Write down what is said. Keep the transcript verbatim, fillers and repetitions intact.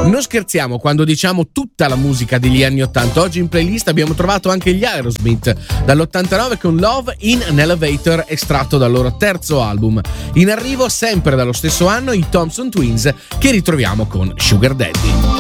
Non scherziamo quando diciamo tutta la musica degli anni ottanta. Oggi in playlist abbiamo trovato anche gli Aerosmith dall'ottantanove con Love in an Elevator, estratto dal loro terzo album. In arrivo sempre dallo stesso anno i Thompson Twins, che ritroviamo con Sugar Daddy.